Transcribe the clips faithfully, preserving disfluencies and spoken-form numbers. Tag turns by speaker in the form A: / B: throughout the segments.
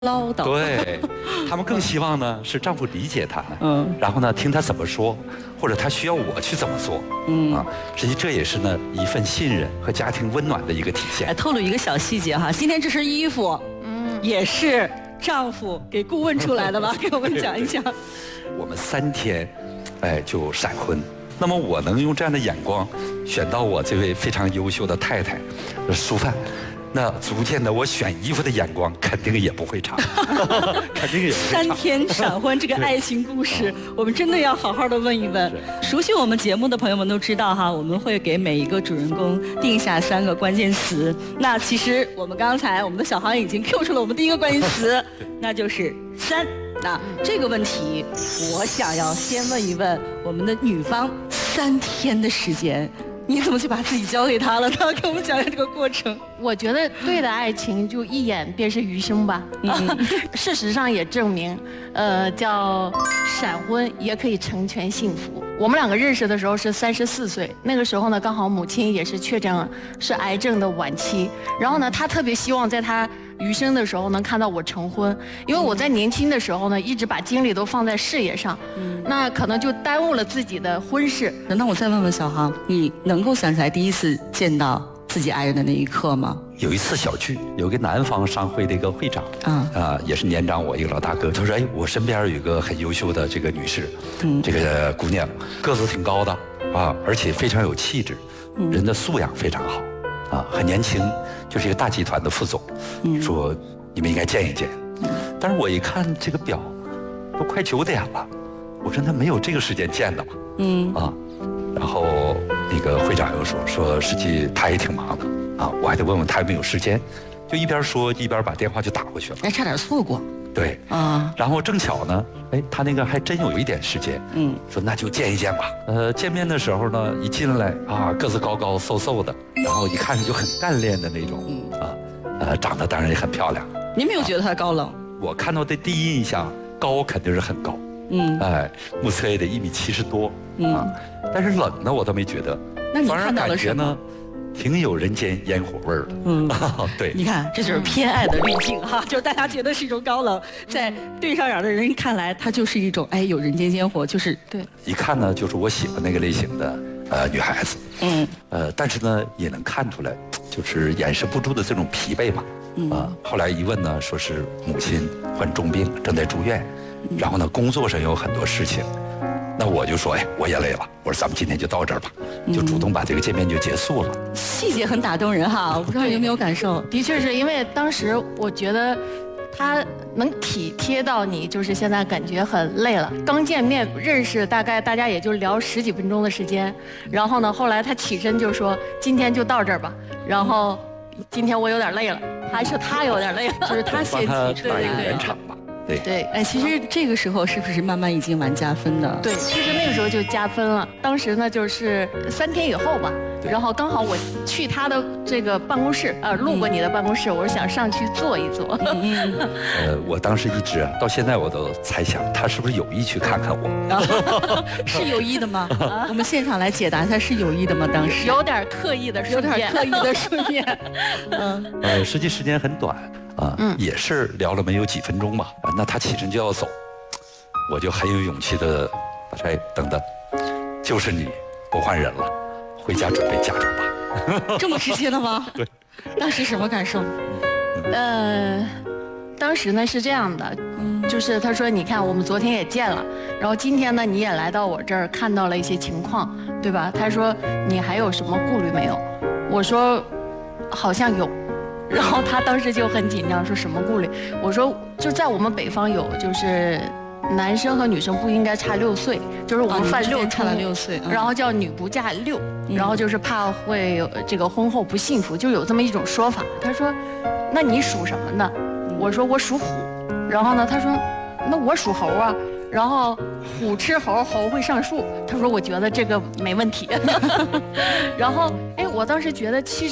A: 唠叨。
B: 对，他们更希望呢是丈夫理解她，
A: 嗯，
B: 然后呢听他怎么说，或者他需要我去怎么做，
A: 嗯
B: 啊，实际这也是呢一份信任和家庭温暖的一个体现。
A: 哎，透露一个小细节哈，今天这身衣服，嗯，也是丈夫给顾问出来的吧？给我们讲一讲。
B: 我们三天，哎，就闪婚。那么我能用这样的眼光选到我这位非常优秀的太太，淑范。那足见的我选衣服的眼光肯定也不会差，肯定也不会差。
A: 三天闪婚这个爱情故事，我们真的要好好的问一问。熟悉我们节目的朋友们都知道哈，我们会给每一个主人公定下三个关键词。那其实我们刚才我们的小航已经 Q 出了我们第一个关键词，那就是三。那这个问题，我想要先问一问我们的女方，三天的时间。你怎么去把自己交给他了呢？给我们讲讲这个过程。
C: 我觉得对的爱情就一眼便是余生吧。嗯、事实上也证明，呃，叫闪婚也可以成全幸福。我们两个认识的时候是三十四岁，那个时候呢，刚好母亲也是确诊是癌症的晚期。然后呢，他特别希望在他余生的时候能看到我成婚，因为我在年轻的时候呢，一直把精力都放在事业上，嗯、那可能就耽误了自己的婚事。
A: 那我再问问小航，你能够想起来第一次见到自己爱人的那一刻吗？
B: 有一次小聚，有个南方商会的一个会长，啊、呃，也是年长我一个老大哥，他说：“哎，我身边有一个很优秀的这个女士，嗯，这个姑娘个子挺高的啊，而且非常有气质，嗯、人的素养非常好，啊，很年轻，就是一个大集团的副总，嗯、说你们应该见一见。嗯、但是我一看这个表，都快九点了，我说那没有这个时间见的嘛，嗯啊，然后那个会长又说说实际他也挺忙的。”啊，我还得问问他有没有时间，就一边说一边把电话就打过去了。
A: 哎，差点错过。
B: 对啊，然后正巧呢，哎，他那个还真有一点时间，嗯，说那就见一见吧。呃，见面的时候呢，一进来啊，个子高高瘦瘦的，然后一看就很干练的那种，嗯啊，呃，长得当然也很漂亮。
A: 您没有觉得他高冷？啊、
B: 我看到的第一印象，高肯定是很高，嗯，哎，目测也得一米七十多，嗯、啊，但是冷呢，我倒没觉得，
A: 那你看到了什么？
B: 挺有人间烟火味儿的，嗯，对，
A: 你看，这就是偏爱的滤镜哈，就是大家觉得是一种高冷，在对上眼的人看来，它就是一种哎有人间烟火，就是对，
B: 一看呢就是我喜欢那个类型的呃女孩子，嗯，呃，但是呢也能看出来，就是掩饰不住的这种疲惫嘛，啊，后来一问呢，说是母亲患重病，正在住院，然后呢工作上有很多事情。那我就说，哎，我也累了。我说咱们今天就到这儿吧，就主动把这个见面就结束了。
A: 细节很打动人哈，我不知道有没有感受。
C: 的确是因为当时我觉得他能体贴到你，就是现在感觉很累了。刚见面认识，大概大家也就聊十几分钟的时间。然后呢，后来他起身就说：“今天就到这儿吧。”然后今天我有点累了，还是他有点累了，
A: 就是他先提，
B: 对对对，圆场吧。对
A: 对，哎，其实这个时候是不是慢慢已经蛮加分的？
C: 对，其实那个时候就加分了。当时呢，就是三天以后吧，然后刚好我去他的这个办公室，呃，路过你的办公室，我是想上去坐一坐。
B: 嗯、呃，我当时一直到现在我都猜想他是不是有意去看看我。
A: 是有意的吗？我们现场来解答一下，是有意的吗？当时
C: 有点刻意的，
A: 有点刻意的顺便。
B: 嗯，呃，实际时间很短。啊，嗯、也是聊了没有几分钟吧。那他起身就要走，我就很有勇气的，哎，等等，就是你不换人了，回家准备嫁妆吧。
A: 这么直接的吗？
B: 对。
A: 当时什么感受？
C: 呃，当时呢是这样的，嗯、就是他说，你看我们昨天也见了，然后今天呢你也来到我这儿看到了一些情况，对吧？他说你还有什么顾虑没有？我说好像有。然后他当时就很紧张，说什么顾虑？我说就在我们北方有，就是男生和女生不应该差六岁，就是我们犯六
A: 差了六岁，
C: 然后叫女不嫁六，然后就是怕会有这个婚后不幸福，就有这么一种说法。他说，那你属什么呢？我说我属虎。然后呢，他说那我属猴啊。然后虎吃猴，猴会上树。他说我觉得这个没问题。然后哎，我当时觉得其实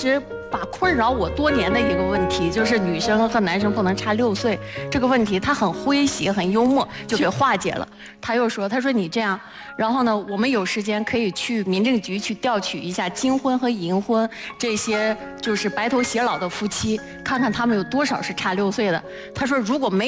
C: 把困扰我多年的一个问题，就是女生和男生不能差六岁这个问题，他很诙谐很幽默就给化解了。他又说，他说你这样，然后呢，我们有时间可以去民政局去调取一下金婚和银婚这些就是白头偕老的夫妻，看看他们有多少是差六岁的。他说如果没